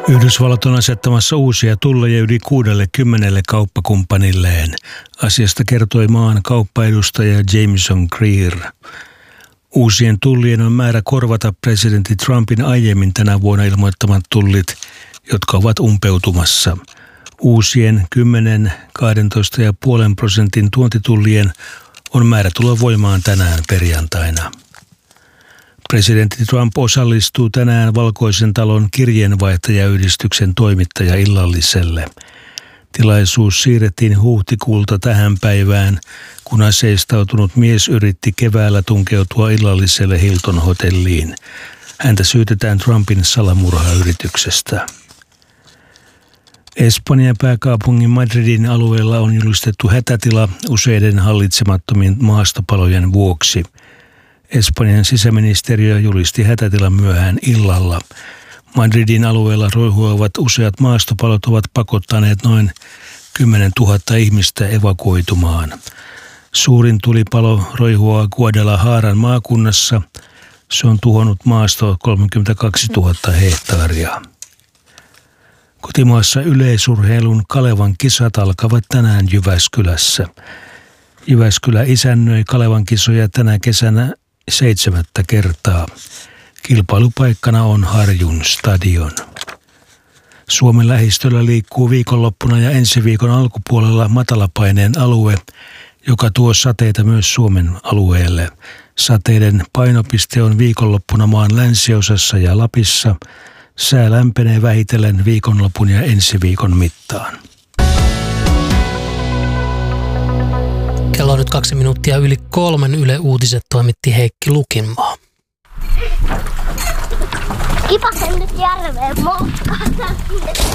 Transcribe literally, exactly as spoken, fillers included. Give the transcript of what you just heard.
Yhdysvallat on asettamassa uusia tulleja yli kuudellekymmenelle kauppakumppanilleen. Asiasta kertoi maan kauppaedustaja Jameson Greer. Uusien tullien on määrä korvata presidentti Trumpin aiemmin tänä vuonna ilmoittamat tullit, jotka ovat umpeutumassa. Uusien kymmenen kaksitoista pilkku viisi prosentin tuontitullien on määrä tulla voimaan tänään perjantaina. Presidentti Trump osallistuu tänään Valkoisen talon kirjeenvaihtajayhdistyksen toimittajaillalliselle. Tilaisuus siirrettiin huhtikuulta tähän päivään, kun aseistautunut mies yritti keväällä tunkeutua illalliselle Hilton hotelliin. Häntä syytetään Trumpin salamurhayrityksestä. Espanjan pääkaupungin Madridin alueella on julistettu hätätila useiden hallitsemattomien maastopalojen vuoksi. Espanjan sisäministeriö julisti hätätilan myöhään illalla. Madridin alueella roihuavat useat maastopalot ovat pakottaneet noin kymmenen tuhatta ihmistä evakuoitumaan. Suurin tulipalo roihuaa Guadalajaran maakunnassa. Se on tuhonnut maastoa kolmekymmentäkaksituhatta hehtaaria. Kotimaassa yleisurheilun Kalevan kisat alkavat tänään Jyväskylässä. Jyväskylä isännöi Kalevan kisoja tänä kesänä seitsemättä kertaa. Kilpailupaikkana on Harjun stadion. Suomen lähistöllä liikkuu viikonloppuna ja ensi viikon alkupuolella matalapaineen alue, joka tuo sateita myös Suomen alueelle. Sateiden painopiste on viikonloppuna maan länsiosassa ja Lapissa. Sää lämpenee vähitellen viikonlopun ja ensi viikon mittaan. Kello on nyt kaksi minuuttia yli kolmen. Yle Uutiset toimitti Heikki Lukinmaa. Kipasen nyt järveen moukkaan.